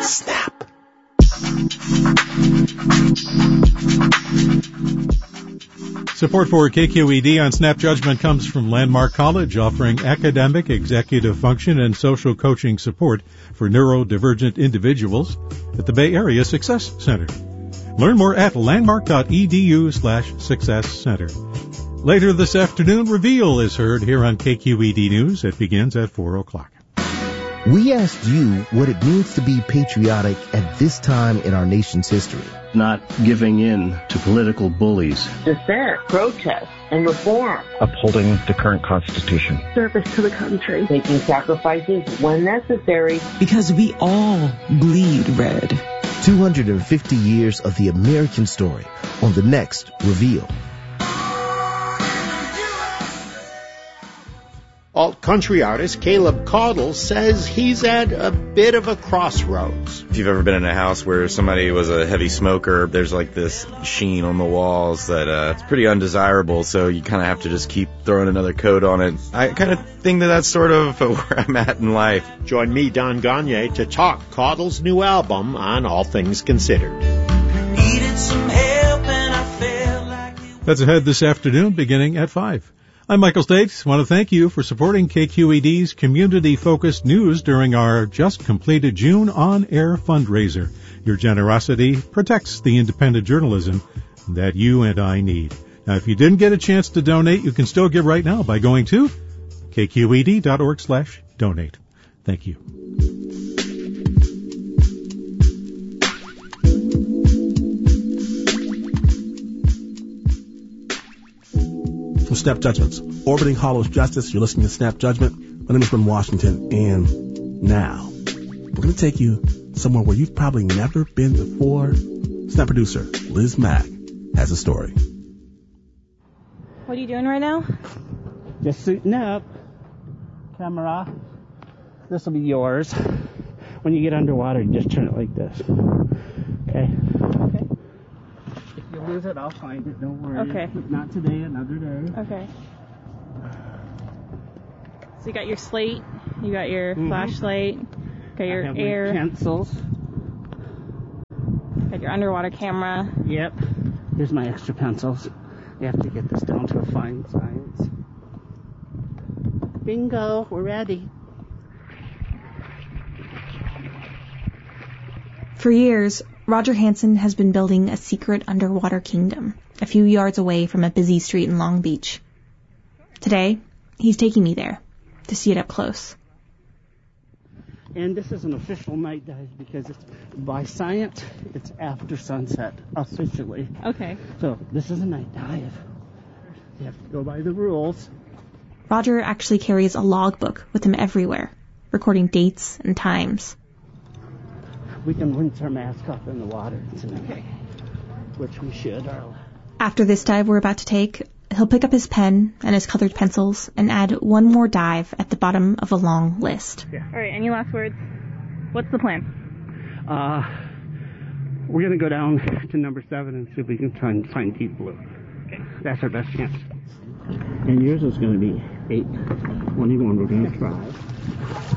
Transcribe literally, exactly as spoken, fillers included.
Snap. Support for K Q E D on Snap Judgment comes from Landmark College, offering academic, executive function, and social coaching support for neurodivergent individuals at the Bay Area Success Center. Learn more at landmark.edu slash success center. Later this afternoon, Reveal is heard here on K Q E D News. It begins at four o'clock. We asked you what it means to be patriotic at this time in our nation's history. Not giving in to political bullies. Dissent, protest, and reform. Upholding the current Constitution. Service to the country. Making sacrifices when necessary. Because we all bleed red. two hundred fifty years of the American story on the next Reveal. Alt-country artist Caleb Caudle says he's at a bit of a crossroads. If you've ever been in a house where somebody was a heavy smoker, there's like this sheen on the walls that uh, it's pretty undesirable, so you kind of have to just keep throwing another coat on it. I kind of think that that's sort of where I'm at in life. Join me, Don Gagne, to talk Caudle's new album on All Things Considered. Needed some help and I felt like it... That's ahead this afternoon, beginning at five. I'm Michael States. I want to thank you for supporting K Q E D's community-focused news during our just-completed June on-air fundraiser. Your generosity protects the independent journalism that you and I need. Now, if you didn't get a chance to donate, you can still give right now by going to kqed.org slash donate. Thank you. Snap Judgments, orbiting Hollow's Justice. You're listening to Snap Judgment. My name is Ben Washington, and now we're going to take you somewhere where you've probably never been before. Snap producer Liz Mack has a story. What are you doing right now? Just suiting up. Camera. This will be yours. When you get underwater, you just turn it like this. Okay? Okay. If you lose it, I'll find it. Don't worry. Okay. Not today, another day. Okay. So you got your slate, you got your mm-hmm. flashlight, got your I have air. My pencils. Got your underwater camera. Yep. Here's my extra pencils. You have to get this down to a fine science. Bingo, we're ready. For years, Roger Hansen has been building a secret underwater kingdom a few yards away from a busy street in Long Beach. Today, he's taking me there to see it up close. And this is an official night dive because it's, by science, it's after sunset, officially. Okay. So this is a night dive. You have to go by the rules. Roger actually carries a logbook with him everywhere, recording dates and times. We can rinse our mask off in the water tonight, okay. Which we should. After this dive we're about to take, he'll pick up his pen and his colored pencils and add one more dive at the bottom of a long list. Yeah. All right, any last words? What's the plan? Uh, we're going to go down to number seven and see if we can try and find deep blue. Okay. That's our best chance. And yours is going to be eight. What do you want? We're going to try.